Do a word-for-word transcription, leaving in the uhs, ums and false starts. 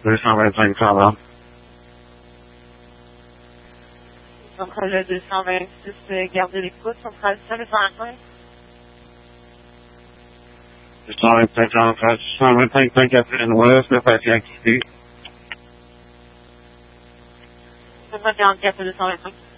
deux cent vingt-cinq ça va. Donc le deux cent vingt-six, euh, gardez l'écoute, on fera ça le cent vingt-cinq. deux cent vingt-cinq, deux cent vingt-cinq, Sainte-Catherine-Ouest, le patient quitté. deux cent quarante-quatre, deux cent vingt-cinq.